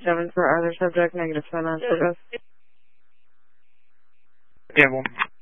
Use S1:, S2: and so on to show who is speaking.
S1: 7 for either subject, -7 on service.
S2: Yeah, 1.